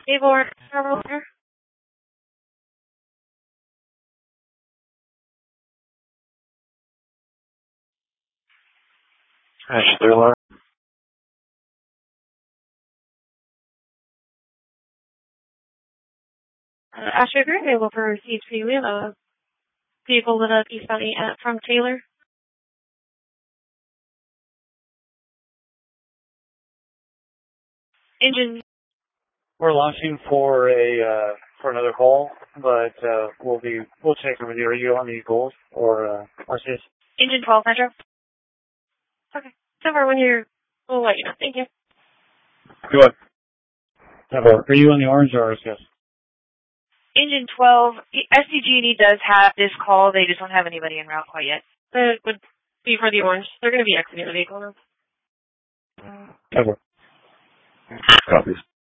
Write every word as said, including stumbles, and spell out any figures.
Able terminal here. Ash three line. Uh, Asher Group, able for received for you. We have a vehicle lit up eastbound eight at from Taylor. Engine. We're launching for a uh, for another call, but uh, we'll be we'll check in with you. Are you on the Eagles or uh, R C S? Engine twelve, Metro. Okay. Somewhere when you're, we'll let you know. Thank you. Go ahead. Are you on the Orange or R C S? Engine twelve, S C G and E does have this call. They just don't have anybody en route quite yet. It would be for the Orange. They're going to be exiting the vehicle now. Cover. Copies.